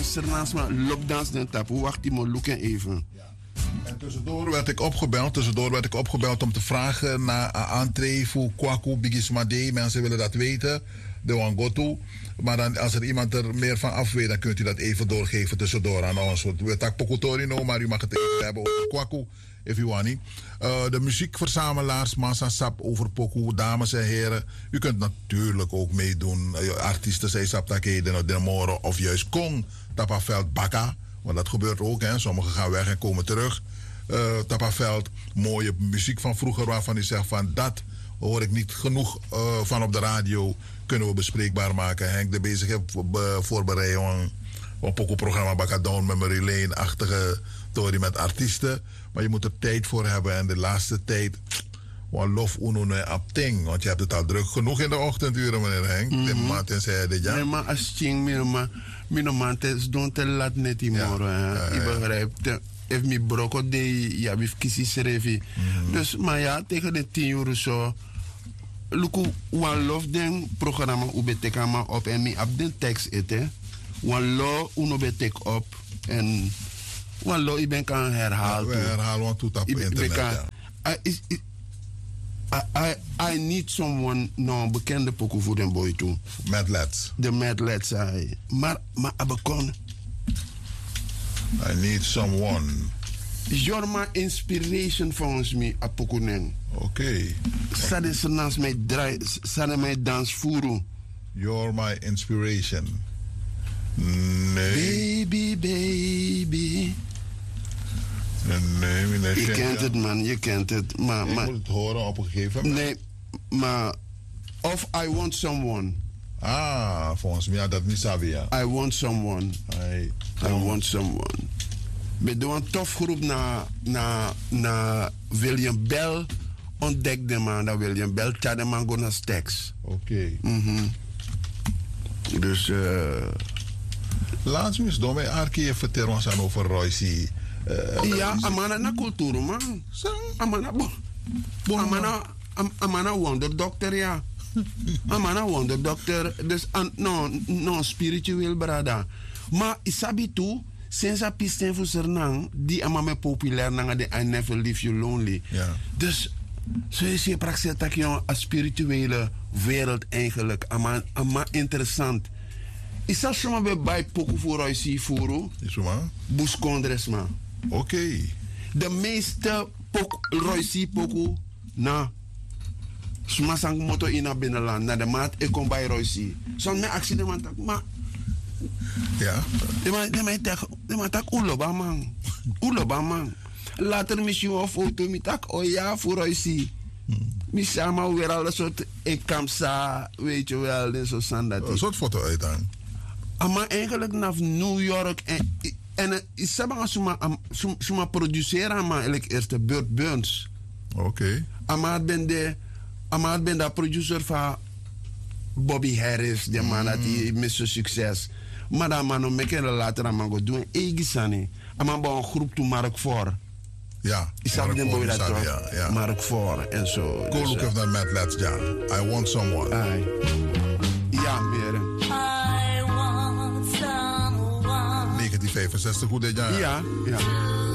Sernaas maar loopdans den tap. Hoe wacht die maar loeken even. En tussendoor werd ik opgebeld om te vragen naar entree voor Kwaku Bigismade. Mensen willen dat weten. De Wangotu. Maar dan, als er iemand er meer van af weet, dan kunt u dat even doorgeven tussendoor aan ons. We tak Pokotori no, maar u mag het even hebben over Kwaku, if you want. De muziekverzamelaars, Massa Sap over Poku, dames en heren. U kunt natuurlijk ook meedoen. Artiesten zijn Saptakeden, de Moro of juist Kong, Tapaveld, Bakka. Want dat gebeurt ook, hè. Sommigen gaan weg en komen terug. Tapaveld, mooie muziek van vroeger waarvan u zegt van dat hoor ik niet genoeg van op de radio. Kunnen we bespreekbaar maken. Henk de bezig voorbereiding op een programma Bakka Down Memory Lane-achtige story met artiesten. Maar je moet er tijd voor hebben. En de laatste tijd, lof uno apting. Want je hebt het al druk genoeg in de ochtenduren, meneer Henk. De maand en zei dit, ja. Nee, maar als je mijn maand is, don't te laat net die morgen. Je begrijpt. If me broko de, ja, we kiezen schreven. Dus, maar ja, tegen de 10 uur zo. Luku, wan lof den programma ubeteka ma op en mi ab den tekst ete. Wan lo uno betek op en wan lo iben kan herhalen. We herhalen want toet op internet. I need someone, no, bekende pokoe voor den boy toe. Mad Lads. De Mad Lads, hij. Maar abekon. I need someone. You're my inspiration volgens mij, apokonen. Oké. Sade ze naast mij draai, sade mij dans voeren. You're my inspiration. Nee. Baby. Nee, je kent het, man, je kent het. Maar, ik moet het horen op een gegeven moment. Nee, maar... Of I want someone. Ah, volgens mij dat niet Savia. I want someone. I want someone. We doen een tof groep naar William Bell. Ontdekte man dat William Bell tjade man go naar Stax. Oké. Dus... Laat me eens door mij Arkie vertellen ons aan over Royce. Ja, amana na cultuur, man. Amana wonderdokter, ja. Amana wonderdokter. Dus, no, spiritueel, brada. Maar isabi toe, sinds a pisten voor Sernang, die amame populair nanga de I Never Leave You Lonely. Ja. Dus, zo is je praktisch dat je een spirituele wereld eigenlijk. Ama interessant. Is dat zomaar bij poku voor Royce Furu? Is zo maar? Buskondres, man. Oké. De meeste Royce poku, smasang moto in het binnenland, naar de maat, ik kom bij Royce. Zo'n mijn accident, maar... Ja. De maat tak uloba, man. Uloba, man. Later misschien een foto met tak, oh ja, voor Royce. Misama weer al een soort, ik kan sa, weet je wel, en zo sandat. Een soort foto uit dan. Maar eigenlijk naar New York en is sabang suma produceren maar eigenlijk eerst de Burt Burns. Oké. Amad ben de producer van Bobby Harris, de man dat die met zo'n succes. Maar dat man om meken later aan go doen egisani. Amad bouw een groep toe Mark voor. Ja. Is dat de boy dat toch? Mark voor en zo. Go look of that Mad Lads, ja. I want someone. Ja, meer. 1965, hoe dit jaar? Ja.